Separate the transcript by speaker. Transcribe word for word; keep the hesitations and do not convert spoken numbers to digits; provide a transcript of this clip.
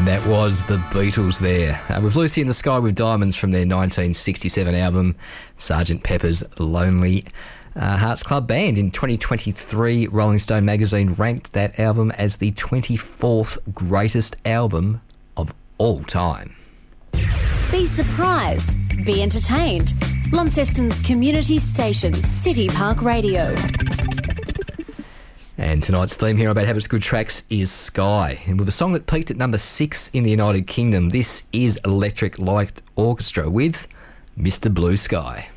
Speaker 1: That was the Beatles there. Uh, with Lucy in the Sky with Diamonds from their nineteen sixty-seven album, Sergeant Pepper's Lonely uh, Hearts Club Band. In twenty twenty-three, Rolling Stone magazine ranked that album as the twenty-fourth greatest album of all time.
Speaker 2: Be surprised. Be entertained. Launceston's community station, City Park Radio.
Speaker 1: And tonight's theme here about Habits Good Tracks is Sky. And with a song that peaked at number six in the United Kingdom, this is Electric Light Orchestra with Mister Blue Sky.